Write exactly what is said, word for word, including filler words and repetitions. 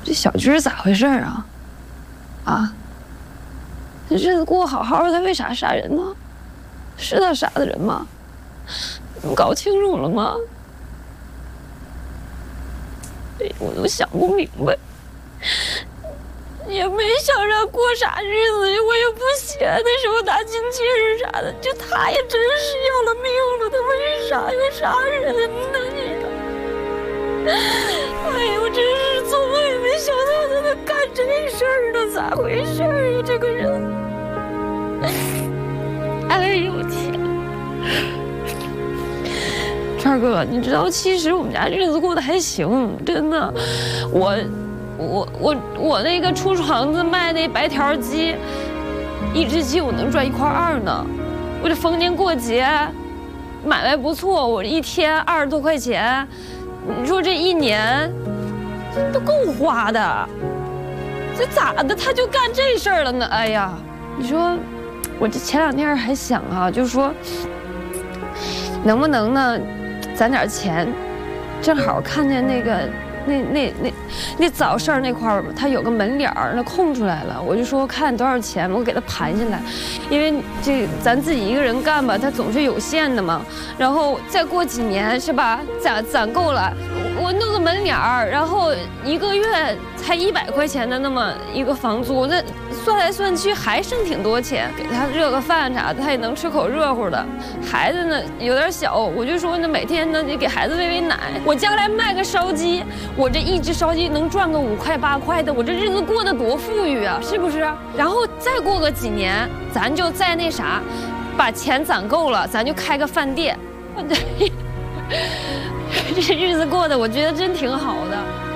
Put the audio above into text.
这小军是咋回事啊？啊，这日子过好好的，他为啥杀人呢？是他杀的人吗？你搞清楚了吗？哎，我都想不明白，也没想让过啥日子，我也不闲的时候拿金戒指啥的，就他也真是要了命了，他为啥要杀人呢？你说，哎呦，我真是做梦也没想到他能干这事儿呢，咋回事啊？这个人，哎呦天！川哥，你知道，其实我们家日子过得还行，真的。我，我，我，我那个出厂子卖那白条鸡，一只鸡我能赚一块二呢。我这逢年过节，买卖不错，我一天二十多块钱。你说这一年，都够花的。这咋的，他就干这事儿了呢？哎呀，你说，我这前两天还想啊，就是说，能不能呢？攒点钱，正好看见那个那那那那早市那块儿，他有个门脸儿，那空出来了，我就说看多少钱，我给他盘下来，因为这咱自己一个人干吧，他总是有限的嘛。然后再过几年是吧，攒攒够了，我弄个门脸儿，然后一个月才一百块钱的那么一个房租，那算来算去还剩挺多钱，给他热个饭啥的，他也能吃口热乎的。孩子呢有点小，我就说呢每天呢得给孩子喂喂奶。我将来卖个烧鸡，我这一只烧鸡能赚个五块八块的，我这日子过得多富裕啊，是不是？然后再过个几年，咱就再那啥，把钱攒够了，咱就开个饭店。我这这日子过得，我觉得真挺好的。